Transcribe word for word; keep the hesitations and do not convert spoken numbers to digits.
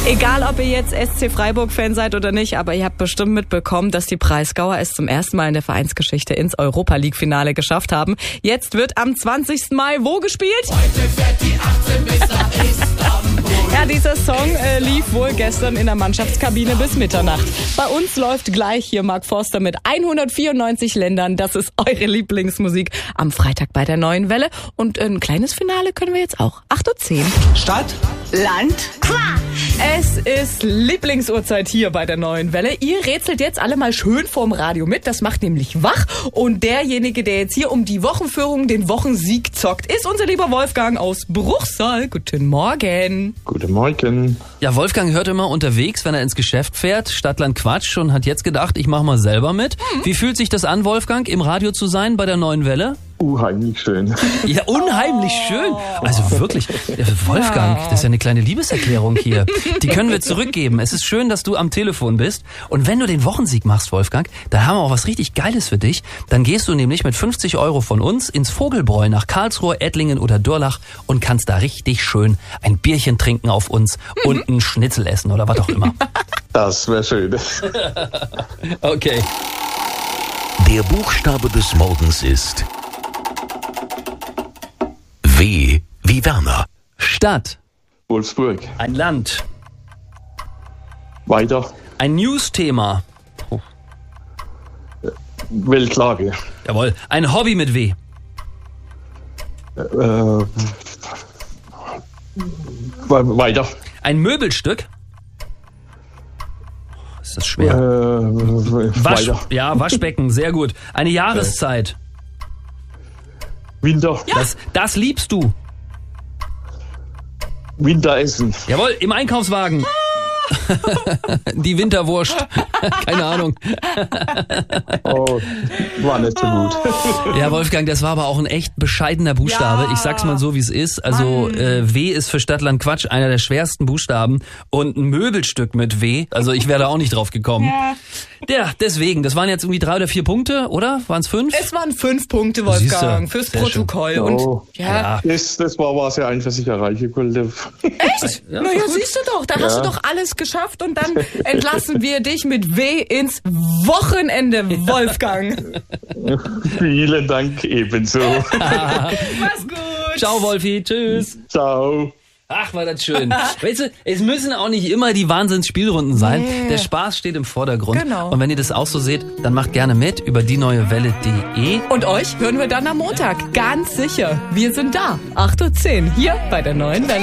Egal, ob ihr jetzt S C Freiburg-Fan seid oder nicht, aber ihr habt bestimmt mitbekommen, dass die Breisgauer es zum ersten Mal in der Vereinsgeschichte ins Europa-League-Finale geschafft haben. Jetzt wird am zwanzigsten Mai wo gespielt? Heute fährt die achtzehn bis nach Istanbul. Ja, dieser Song äh, lief wohl gestern in der Mannschaftskabine bis Mitternacht. Bei uns läuft gleich hier Mark Forster mit hundertvierundneunzig Ländern. Das ist eure Lieblingsmusik am Freitag bei der Neuen Welle. Und ein kleines Finale können wir jetzt auch. acht Uhr zehn. Stadt, Land, Quatsch. Es ist Lieblingsuhrzeit hier bei der Neuen Welle. Ihr rätselt jetzt alle mal schön vorm Radio mit. Das macht nämlich wach. Und derjenige, der jetzt hier um die Wochenführung den Wochensieg zockt, ist unser lieber Wolfgang aus Bruchsal. Guten Morgen. Guten Morgen. Ja, Wolfgang hört immer unterwegs, wenn er ins Geschäft fährt, Stadtland Quatsch, und hat jetzt gedacht, ich mache mal selber mit. Mhm. Wie fühlt sich das an, Wolfgang, im Radio zu sein bei der Neuen Welle? Unheimlich schön. Ja, unheimlich schön. Also wirklich, Wolfgang, das ist ja eine kleine Liebeserklärung hier. Die können wir zurückgeben. Es ist schön, dass du am Telefon bist. Und wenn du den Wochensieg machst, Wolfgang, dann haben wir auch was richtig Geiles für dich. Dann gehst du nämlich mit fünfzig Euro von uns ins Vogelbräu nach Karlsruhe, Ettlingen oder Durlach und kannst da richtig schön ein Bierchen trinken auf uns und einen Schnitzel essen oder was auch immer. Das wäre schön. Okay. Der Buchstabe des Morgens ist W wie Werner. Stadt. Wolfsburg. Ein Land. Weiter. Ein News-Thema. Oh. Weltlage. Jawohl. Ein Hobby mit W. Äh, weiter. Ein Möbelstück. Ist das schwer? Äh, Wasch, weiter. ja, Waschbecken, sehr gut. Eine Jahreszeit. Winter. Das, das liebst du. Winteressen. Jawohl, im Einkaufswagen. Die Winterwurst. Keine Ahnung. Oh, war nicht so gut. Ja, Wolfgang, das war aber auch ein echt bescheidener Buchstabe. Ja. Ich sag's mal so, wie es ist. Also äh, W ist für Stadtland Quatsch einer der schwersten Buchstaben. Und ein Möbelstück mit W. Also ich wäre da auch nicht drauf gekommen. Ja. Ja, deswegen. Das waren jetzt irgendwie drei oder vier Punkte, oder? Waren es fünf? Es waren fünf Punkte, Wolfgang, Siehste, fürs sehr Protokoll. schön. Und Oh. ja. Das, das war, was ich einfach sich erreichen konnte. Echt? Ja, Na ja, siehst du doch, da hast Ja. du doch alles geschafft und dann entlassen wir dich mit W ins Wochenende, Wolfgang. Vielen Dank ebenso. Mach's gut. Ciao, Wolfi. Tschüss. Ciao. Ach, war das schön. Weißt du, es müssen auch nicht immer die Wahnsinnsspielrunden sein. Nee. Der Spaß steht im Vordergrund. Genau. Und wenn ihr das auch so seht, dann macht gerne mit über die neue Welle punkt de. Und euch hören wir dann am Montag, ganz sicher. Wir sind da, acht Uhr zehn, hier bei der Neuen Welle.